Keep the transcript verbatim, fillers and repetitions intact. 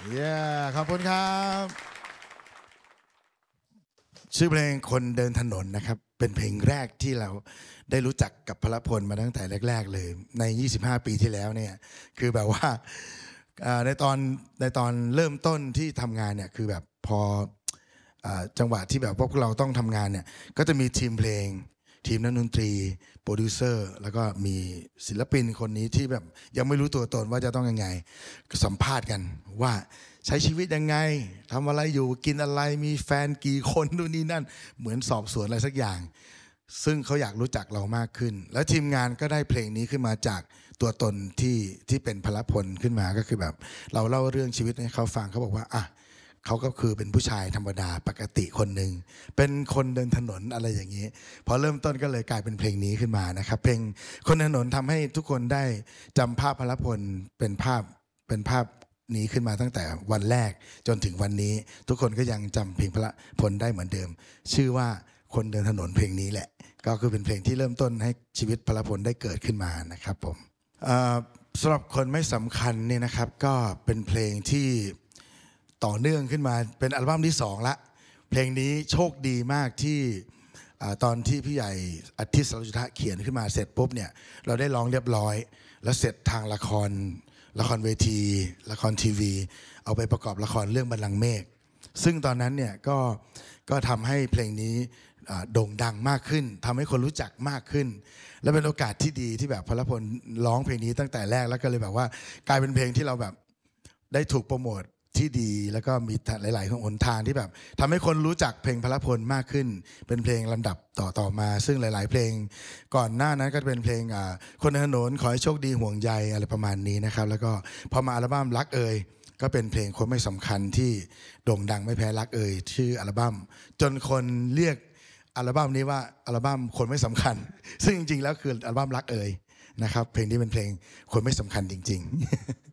เย้ขอบคุณครับชื่อเพลงคนเดินถนนนะครับเป็นเพลงแรกที่เราได้รู้จักกับพลพลมาตั้งแต่แรกๆเลยในยี่สิบห้าปีที่แล้วเนี่ยคือแบบว่าในตอนในตอนเริ่มต้นที่ทำงานเนี่ยคือแบบพอจังหวะที่แบบพวกเราต้องทำงานเนี่ยก็จะมีทีมเพลงทีมนักดนตรีโปรดิวเซอร์แล้วก็มีศิลปินคนนี้ที่แบบยังไม่รู้ตัวตนว่าจะต้องยังไงสัมภาษณ์กันว่าใช้ชีวิตยังไงทำอะไรอยู่กินอะไรมีแฟนกี่คนนู่นนี่นั่นเหมือนสอบสวนอะไรสักอย่างซึ่งเขาอยากรู้จักเรามากขึ้นแล้วทีมงานก็ได้เพลงนี้ขึ้นมาจากตัวตนที่ที่เป็นพลพลขึ้นมาก็คือแบบเราเล่าเรื่องชีวิตให้เขาฟังเขาบอกว่าอ่ะเขาก็คือเป็นผู้ชายธรรมดาปกติคนหนึ่งเป็นคนเดินถนนอะไรอย่างนี้พอเริ่มต้นก็เลยกลายเป็นเพลงนี้ขึ้นมานะครับเพลงคนถนนทำให้ทุกคนได้จำภาพพลพลเป็นภาพเป็นภาพนี้ขึ้นมาตั้งแต่วันแรกจนถึงวันนี้ทุกคนก็ยังจำเพลงพลพลได้เหมือนเดิมชื่อว่าคนเดินถนนเพลงนี้แหละก็คือเป็นเพลงที่เริ่มต้นให้ชีวิตพลพลได้เกิดขึ้นมานะครับผมสำหรับคนไม่สำคัญเนี่ยนะครับก็เป็นเพลงที่ต่อเนื่องขึ้นมาเป็นอัลบั้มที่สองละเพลงนี้โชคดีมากที่ตอนที่พี่ใหญ่อาทิตย์สรยุทธะเขียนขึ้นมาเสร็จปุ๊บเนี่ยเราได้ร้องเรียบร้อยแล้วเสร็จทางละครละครเวทีละครทีวีเอาไปประกอบละครเรื่องบัลลังก์เมฆซึ่งตอนนั้นเนี่ยก็ก็ทำให้เพลงนี้โด่งดังมากขึ้นทำให้คนรู้จักมากขึ้นและเป็นโอกาสที่ดีที่แบบพลพลร้องเพลงนี้ตั้งแต่แรกแล้วก็เลยแบบว่ากลายเป็นเพลงที่เราแบบได้ถูกโปรโมทที่ดีแล้วก็มีหลายๆหนทางที่แบบทำให้คนรู้จักเพลงพลพลมากขึ้นเป็นเพลงลำดับต่อต่อมาซึ่งหลายๆเพลงก่อนหน้านั้นก็เป็นเพลงคนถนนขอให้โชคดีห่วงใยอะไรประมาณนี้นะครับแล้วก็พอมาอัลบั้มรักเอ่ยก็เป็นเพลงคนไม่สำคัญที่โด่งดังไม่แพ้รักเอ่ยชื่ออัลบั้มจนคนเรียกอัลบั้มนี้ว่าอัลบั้มคนไม่สำคัญซึ่งจริงๆแล้วคืออัลบั้มรักเอ่ยนะครับเพลงนี้เป็นเพลงคนไม่สำคัญจริงๆ